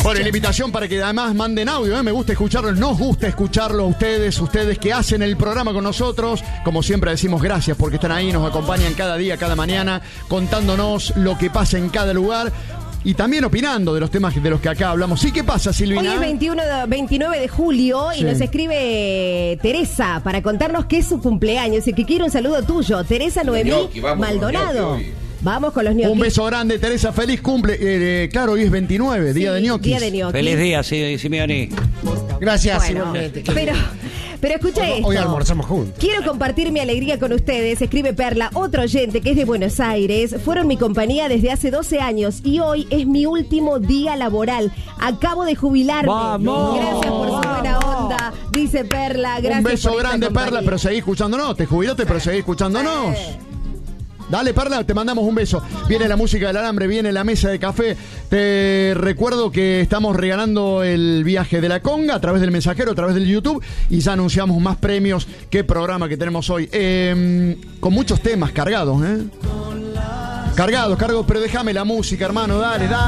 Por la invitación para que además manden audio, me gusta escucharlo, nos gusta escucharlo a ustedes que hacen el programa con nosotros. Como siempre decimos gracias porque están ahí, nos acompañan cada día, cada mañana, contándonos lo que pasa en cada lugar. Y también opinando de los temas de los que acá hablamos. ¿Sí? ¿Qué pasa, Silvina? Hoy es 29 de julio y nos escribe Teresa para contarnos que es su cumpleaños y que quiere un saludo tuyo. Teresa Noemí Maldonado. Vamos con los ñoquis. Un beso grande, Teresa. Feliz cumple. Claro, hoy es 29, día de ñoquis. Día de ñoquis. Feliz día, Simeoni. Gracias, bueno, igualmente. Pero escucha esto. Hoy almorzamos juntos. Quiero compartir mi alegría con ustedes, escribe Perla, otro oyente que es de Buenos Aires. Fueron mi compañía desde hace 12 años y hoy es mi último día laboral. Acabo de jubilarme. ¡Vamos! Gracias por su buena onda, dice Perla. Gracias. Un beso por esta grande, compañía. Perla, pero seguí escuchándonos. Te jubilaste, pero seguí escuchándonos. Dale, Perla, te mandamos un beso. Viene la música del alambre, viene la mesa de café. Te recuerdo que estamos regalando el viaje de la conga a través del mensajero, a través del YouTube, y ya anunciamos más premios. Qué programa que tenemos hoy. Con muchos temas cargados, Cargados, pero déjame la música, hermano, dale.